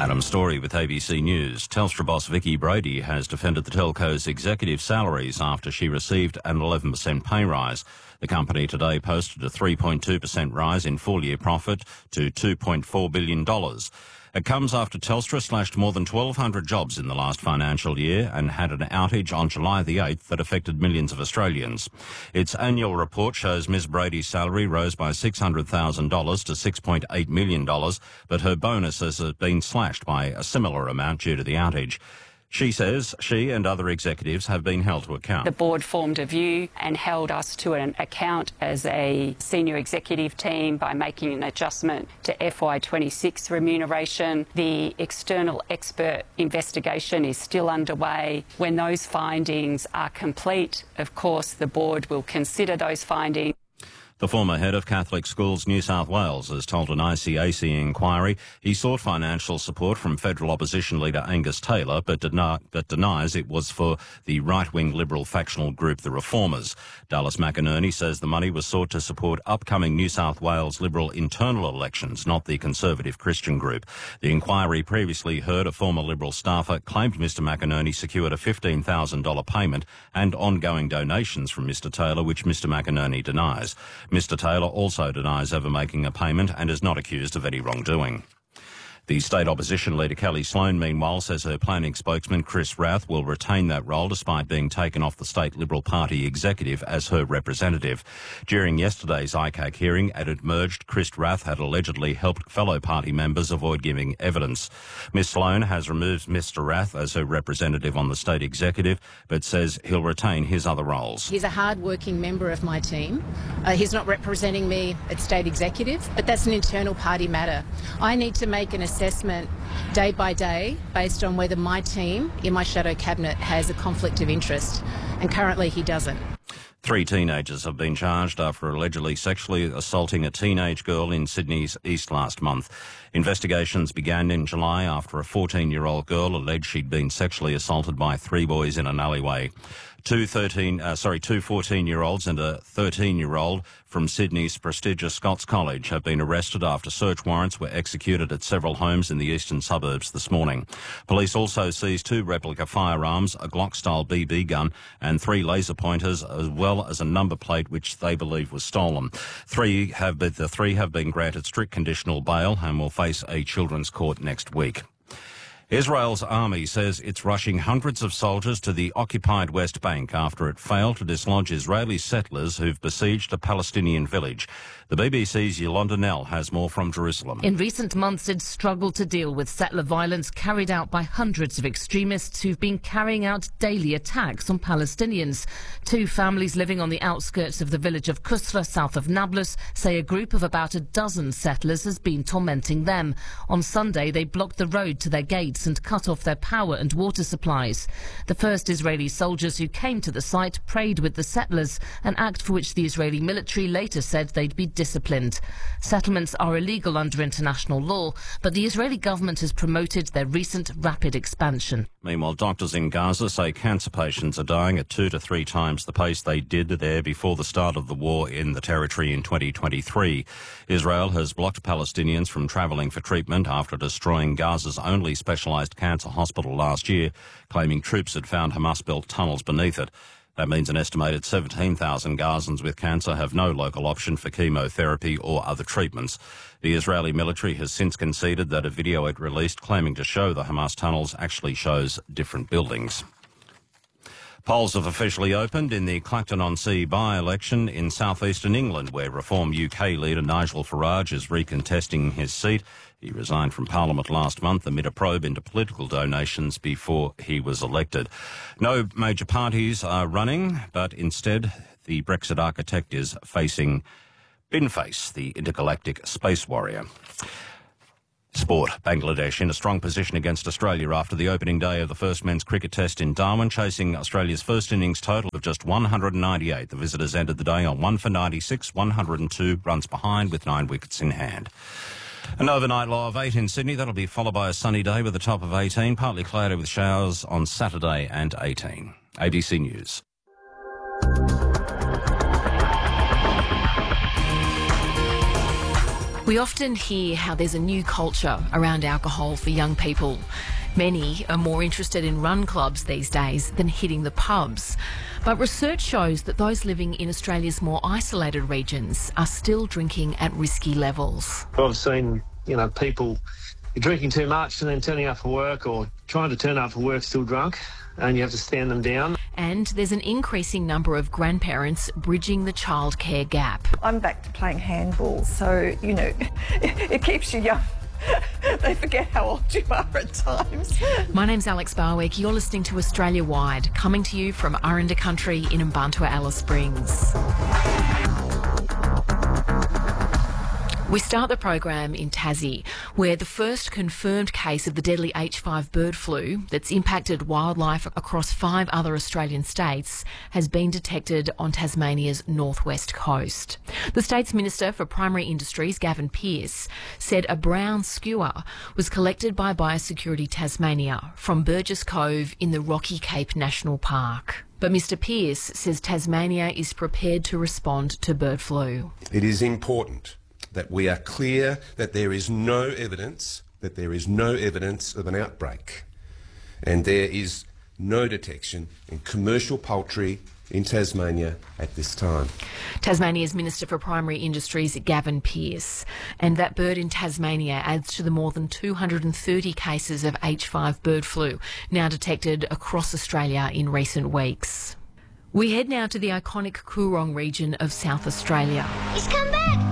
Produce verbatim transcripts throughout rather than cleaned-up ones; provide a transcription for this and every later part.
Adam Story with A B C News. Telstra boss Vicky Brady has defended the telco's executive salaries after she received an eleven percent pay rise. The company today posted a three point two percent rise in full-year profit to two point four billion dollars. It comes after Telstra slashed more than twelve hundred jobs in the last financial year and had an outage on July the eighth that affected millions of Australians. Its annual report shows Miz Brady's salary rose by six hundred thousand dollars to six point eight million dollars, but her bonuses have been slashed by a similar amount due to the outage. She says she and other executives have been held to account. The board formed a view and held us to an account as a senior executive team by making an adjustment to F Y twenty-six remuneration. The external expert investigation is still underway. When those findings are complete, of course, the board will consider those findings. The former head of Catholic Schools New South Wales has told an I C A C inquiry he sought financial support from federal opposition leader Angus Taylor, but, deni- but denies it was for the right-wing Liberal factional group the Reformers. Dallas McInerney says the money was sought to support upcoming New South Wales Liberal internal elections, not the Conservative Christian group. The inquiry previously heard a former Liberal staffer claimed Mr McInerney secured a fifteen thousand dollars payment and ongoing donations from Mr Taylor, which Mr McInerney denies. Mr Taylor also denies ever making a payment and is not accused of any wrongdoing. The state opposition leader Kelly Sloan, meanwhile, says her planning spokesman Chris Rath will retain that role despite being taken off the state Liberal Party executive as her representative. During yesterday's I C A C hearing, it emerged Chris Rath had allegedly helped fellow party members avoid giving evidence. Miss Sloan has removed Mr Rath as her representative on the state executive, but says he'll retain his other roles. He's a hard-working member of my team. Uh, he's not representing me at state executive, but that's an internal party matter. I need to make an assessment day by day based on whether my team in my shadow cabinet has a conflict of interest, and currently he doesn't. Three teenagers have been charged after allegedly sexually assaulting a teenage girl in Sydney's east last month. Investigations began in July after a fourteen-year-old girl alleged she'd been sexually assaulted by three boys in an alleyway. Two thirteen, uh, sorry, two fourteen-year-olds and a thirteen-year-old from Sydney's prestigious Scots College have been arrested after search warrants were executed at several homes in the eastern suburbs this morning. Police also seized two replica firearms, a Glock-style B B gun and three laser pointers, as well as a number plate which they believe was stolen. Three have been, the three have been granted strict conditional bail and will face a children's court next week. Israel's army says it's rushing hundreds of soldiers to the occupied West Bank after it failed to dislodge Israeli settlers who've besieged a Palestinian village. The B B C's Yolanda Nell has more from Jerusalem. In recent months, it's struggled to deal with settler violence carried out by hundreds of extremists who've been carrying out daily attacks on Palestinians. Two families living on the outskirts of the village of Kusra, south of Nablus, say a group of about a dozen settlers has been tormenting them. On Sunday, they blocked the road to their gates and cut off their power and water supplies. The first Israeli soldiers who came to the site prayed with the settlers, an act for which the Israeli military later said they'd be disciplined. Settlements are illegal under international law, but the Israeli government has promoted their recent rapid expansion. Meanwhile, doctors in Gaza say cancer patients are dying at two to three times the pace they did there before the start of the war in the territory in twenty twenty-three. Israel has blocked Palestinians from travelling for treatment after destroying Gaza's only specialised cancer hospital last year, claiming troops had found Hamas-built tunnels beneath it. That means an estimated seventeen thousand Gazans with cancer have no local option for chemotherapy or other treatments. The Israeli military has since conceded that a video it released claiming to show the Hamas tunnels actually shows different buildings. Polls have officially opened in the Clacton-on-Sea by-election in southeastern England, where Reform U K leader Nigel Farage is recontesting his seat. He resigned from Parliament last month amid a probe into political donations before he was elected. No major parties are running, but instead the Brexit architect is facing Binface, the intergalactic space warrior. Sport. Bangladesh in a strong position against Australia after the opening day of the first men's cricket test in Darwin, chasing Australia's first innings total of just one hundred ninety-eight. The visitors ended the day on one for ninety-six, one hundred two runs behind with nine wickets in hand. An overnight low of eight in Sydney. That'll be followed by a sunny day with a top of eighteen, partly cloudy with showers on Saturday and eighteen. A B C News. We often hear how there's a new culture around alcohol for young people. Many are more interested in run clubs these days than hitting the pubs. But research shows that those living in Australia's more isolated regions are still drinking at risky levels. I've seen, you know, people drinking too much and then turning up for work, or trying to turn up for work still drunk, and you have to stand them down. And there's an increasing number of grandparents bridging the childcare gap. I'm back to playing handball, so, you know, it keeps you young. They forget how old you are at times. My name's Alex Barwick. You're listening to Australia Wide, coming to you from Aranda Country in Mbantua Alice Springs. We start the program in Tassie, where the first confirmed case of the deadly H five bird flu that's impacted wildlife across five other Australian states has been detected on Tasmania's northwest coast. The state's Minister for Primary Industries, Gavin Pearce, said a brown skua was collected by Biosecurity Tasmania from Burgess Cove in the Rocky Cape National Park. But Mr Pearce says Tasmania is prepared to respond to bird flu. It is important that we are clear that there is no evidence, that there is no evidence of an outbreak, and there is no detection in commercial poultry in Tasmania at this time. Tasmania's Minister for Primary Industries, Gavin Pearce. And that bird in Tasmania adds to the more than two hundred thirty cases of H five bird flu now detected across Australia in recent weeks. We head now to the iconic Coorong region of South Australia. He's come back!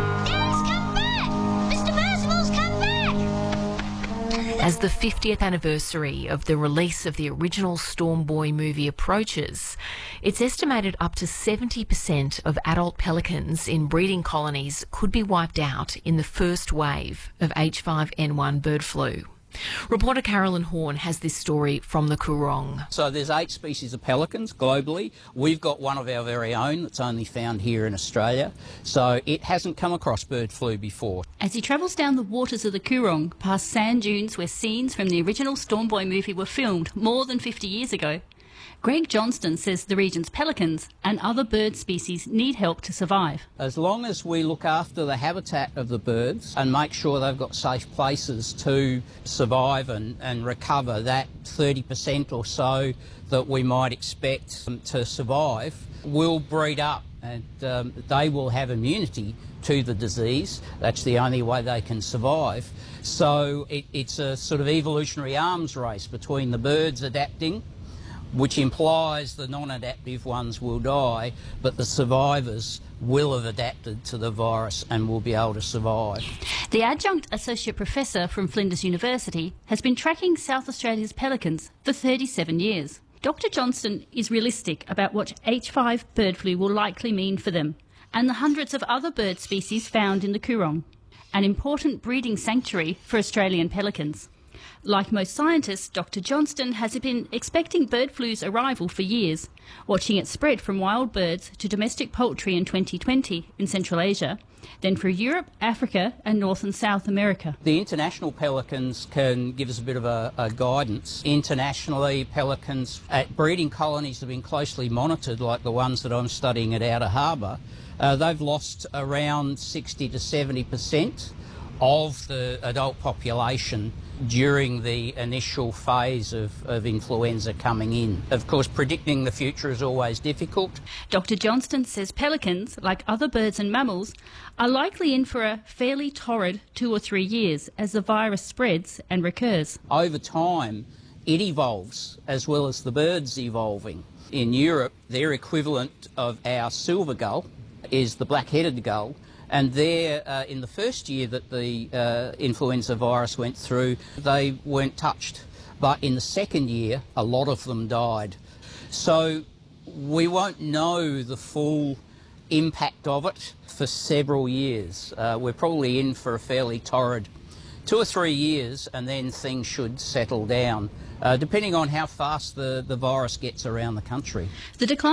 As the fiftieth anniversary of the release of the original Storm Boy movie approaches, it's estimated up to seventy percent of adult pelicans in breeding colonies could be wiped out in the first wave of H five N one bird flu. Reporter Carolyn Horn has this story from the Coorong. So there's eight species of pelicans globally. We've got one of our very own that's only found here in Australia. So it hasn't come across bird flu before. As he travels down the waters of the Coorong, past sand dunes where scenes from the original Storm Boy movie were filmed more than fifty years ago, Greg Johnston says the region's pelicans and other bird species need help to survive. As long as we look after the habitat of the birds and make sure they've got safe places to survive and, and recover that thirty percent or so that we might expect them to survive, we'll breed up and um, they will have immunity to the disease. That's the only way they can survive. So it, it's a sort of evolutionary arms race between the birds adapting, which implies the non-adaptive ones will die, but the survivors will have adapted to the virus and will be able to survive. The adjunct associate professor from Flinders University has been tracking South Australia's pelicans for thirty-seven years. Doctor Johnston is realistic about what H five bird flu will likely mean for them and the hundreds of other bird species found in the Coorong, an important breeding sanctuary for Australian pelicans. Like most scientists, Doctor Johnston has been expecting bird flu's arrival for years, watching it spread from wild birds to domestic poultry in twenty twenty in Central Asia, then through Europe, Africa and North and South America. The international pelicans can give us a bit of a, a guidance. Internationally, pelicans at breeding colonies have been closely monitored, like the ones that I'm studying at Outer Harbour. Uh, they've lost around sixty to seventy percent of the adult population during the initial phase of, of influenza coming in. Of course, predicting the future is always difficult. Doctor Johnston says pelicans, like other birds and mammals, are likely in for a fairly torrid two or three years as the virus spreads and recurs. Over time, it evolves as well as the birds evolving. In Europe, their equivalent of our silver gull is the black-headed gull, and there, uh, in the first year that the uh, influenza virus went through, they weren't touched. But in the second year, a lot of them died. So we won't know the full impact of it for several years. Uh, we're probably in for a fairly torrid two or three years, and then things should settle down, uh, depending on how fast the, the virus gets around the country. The decline